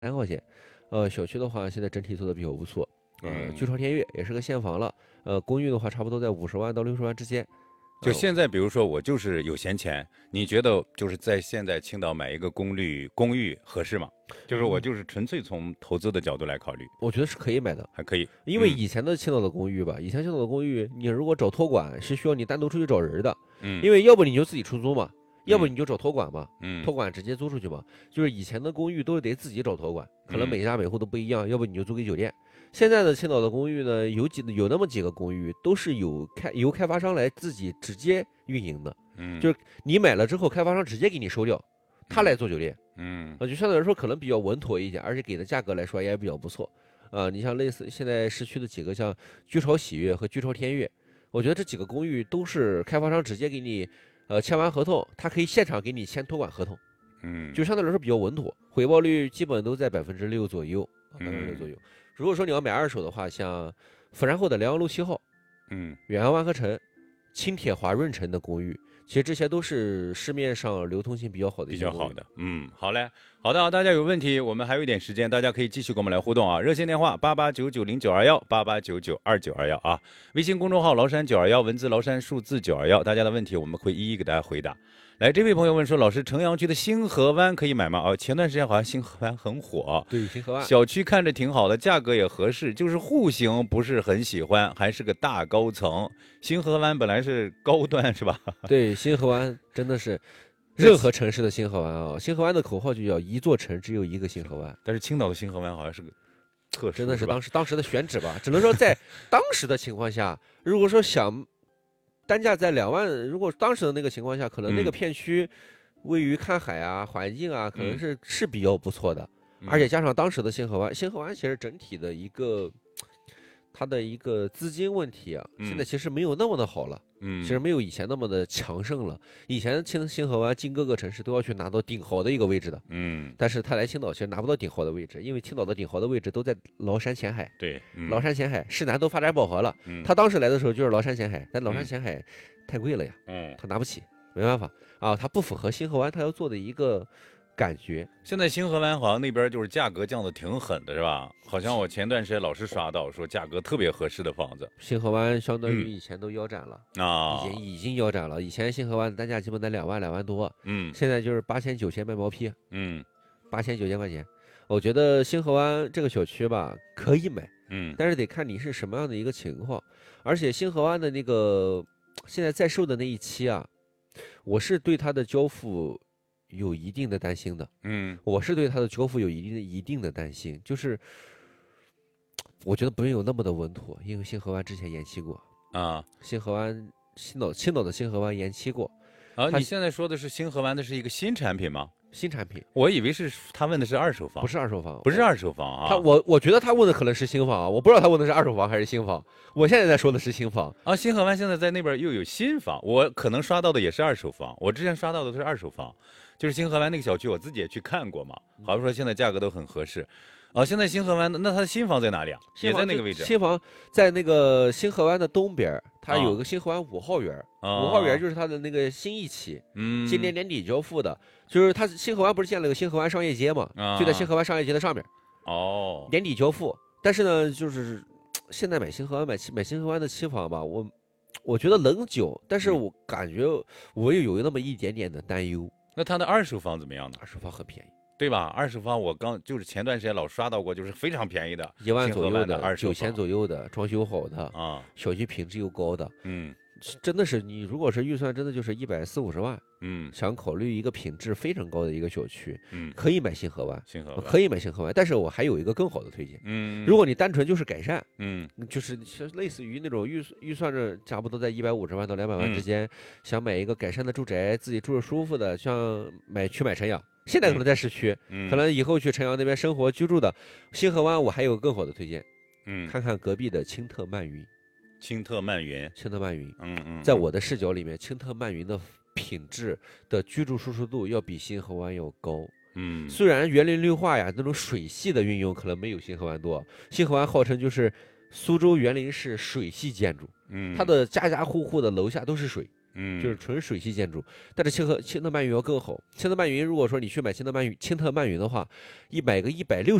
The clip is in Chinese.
块钱。小区的话，现在整体做的比较不错。居嗯， 巢天悦也是个现房了。公寓的话，差不多在50万到60万之间。 就现在，比如说我就是有闲钱，你觉得就是在现在青岛买一个公寓合适吗？就是我就是纯粹从投资的角度来考虑， 我觉得是可以买的。 还可以。 因为以前的青岛的公寓吧，以前青岛的公寓，你如果找托管是需要你单独出去找人的， 嗯因为要不你就自己出租嘛，要不嗯你就找托管嘛， 嗯托管直接租出去嘛。就是以前的公寓都是得自己找托管，可能嗯每家每户都不一样，要不你就租给酒店。现在的青岛的公寓呢，有那么几个公寓都是由开发商来自己直接运营的， 嗯就是你买了之后，开发商直接给你收掉，他来做酒店。就相对来说可能比较稳妥一点，而且给的价格来说也比较不错。你像类似现在市区的几个像居巢喜悦和居巢天悦，我觉得这几个公寓都是开发商直接给你，签完合同，他可以现场给你签托管合同， 嗯就相对来说比较稳妥，回报率基本都在6%左右，6%左右。如果说你要买二手的话，像富山后的辽阳路7号、 嗯远洋万科城、轻铁华润城的公寓，其实这些都是市面上流通性比较好的一些公寓。 比较好的。好嘞，好的，大家有问题，我们还有一点时间，大家可以继续跟我们来互动啊。热线电话88990921，88992921啊。微信公众号崂山921，文字崂山数字921，大家的问题我们会一一给大家回答。来，这位朋友问说，老师，城阳区的星河湾可以买吗？前段时间好像星河湾很火， 对，星河湾小区看着挺好的，价格也合适，就是户型不是很喜欢，还是个大高层。星河湾本来是高端是吧？ 对，星河湾真的是任何城市的星河湾啊！星河湾的口号就叫一座城只有一个星河湾， 但是青岛的星河湾好像是个特殊， 真的是吧？ 当时的选址吧。只能说在当时的情况下，如果说想单价在2万，如果当时的那个情况下，可能那个片区位于看海啊、环境啊，可能是比较不错的。而且加上当时的星河湾，星河湾其实整体的它的一个资金问题啊，现在其实没有那么的好了。其实没有以前那么的强盛了。以前星河湾进各个城市都要去拿到顶豪的一个位置的，但是他来青岛其实拿不到顶豪的位置，因为青岛的顶豪的位置都在崂山前海。 对， 崂山前海，市南都发展饱和了。他当时来的时候就是崂山前海，但崂山前海太贵了呀，他拿不起，没办法啊，他不符合星河湾他要做的一个感觉。 现在星河湾好像那边就是价格降的挺狠的，是吧？好像我前段时间老是刷到说价格特别合适的房子。 星河湾相当于以前都腰斩了啊， 已经腰斩了。以前星河湾的单价基本在2万多，现在就是8000、9000卖毛坯，8000、9000块钱。我觉得星河湾这个小区吧可以买，但是得看你是什么样的一个情况。而且星河湾的那个现在在售的那一期啊，我是对它的交付有一定的担心的。我是对它的交付有一定的担心，就是我觉得不用有那么的稳妥，因为星河湾之前延期过啊， 星河湾青岛的星河湾延期过。 你现在说的是星河湾的是一个新产品吗？ 新产品， 我以为是他问的是二手房， 不是二手房， 不是二手房啊。 我觉得他问的可能是新房啊，我不知道他问的是二手房还是新房。我现在在说的是新房啊。星河湾现在在那边又有新房，我可能刷到的也是二手房，我之前刷到的都是二手房，就是星河湾那个小区，我自己也去看过嘛，好像说现在价格都很合适。现在星河湾那它的新房在哪里啊？也在那个位置。 新房在那个星河湾的东边，它有个星河湾5号园，5号园就是它的那个新一期，今年年底交付的。就是它星河湾不是建了个星河湾商业街嘛，就在星河湾商业街的上面。年底交付。但是呢，就是现在买星河湾买星河湾的期房吧，我觉得能久，但是我感觉我也有那么一点点的担忧。 那它的二手房怎么样呢？ 二手房很便宜。 对吧？二手房我就是前段时间老刷到过，就是非常便宜的 ，1万左右的 ，9000左右的，装修好的啊， 小区品质又高的，真的是你如果是预算真的就是140-150万，想考虑一个品质非常高的一个小区，可以买星河湾，可以买星河湾，但是我还有一个更好的推荐，如果你单纯就是改善，就是类似于那种预算着差不多在150万到200万之间，想买一个改善的住宅，自己住着舒服的，像买晨阳。现在可能在市区，可能以后去晨阳那边生活居住的，星河湾我还有更好的推荐，看看隔壁的青特曼云。 青特曼云， 在我的视角里面，青特曼云的品质的居住舒适度要比星河湾要高。虽然园林绿化呀那种水系的运用可能没有星河湾多，星河湾号称就是苏州园林式水系建筑，它的家家户户的楼下都是水。 就是纯水系建筑。但是青特曼云要更好，青特曼云如果说你去买青特曼云的话，买个160